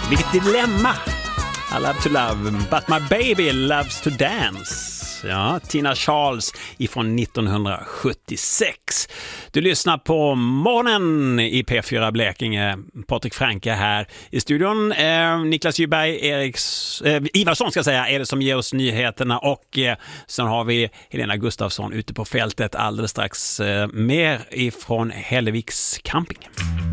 Vilket dilemma. I love to love, but my baby loves to dance. Ja, Tina Charles ifrån 1976. Du lyssnar på Morgonen i P4 Blekinge. Patrik Franke här i studion. Niklas Djurberg, Ivarsson ska jag säga, är det som ger oss nyheterna. Och sen har vi Helena Gustafsson ute på fältet alldeles strax. Mer ifrån Hälleviks camping.